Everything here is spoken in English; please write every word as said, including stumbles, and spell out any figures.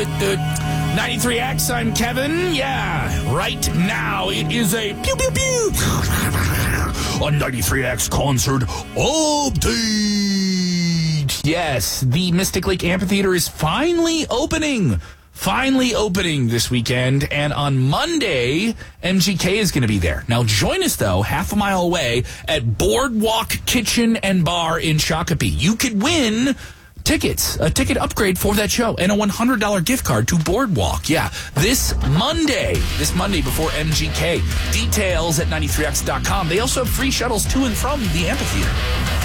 ninety-three X, I'm Kevin. Yeah, right now it is a pew pew pew a ninety-three X concert update. Yes, the Mystic Lake Amphitheater is finally opening. Finally opening this weekend, and on Monday, M G K is going to be there. Now, join us, though, half a mile away at Boardwalk Kitchen and Bar in Shakopee. You could win tickets, a ticket upgrade for that show, and a one hundred dollars gift card to Boardwalk. Yeah, this Monday, this Monday before M G K. Details at ninety-three X dot com. They also have free shuttles to and from the amphitheater.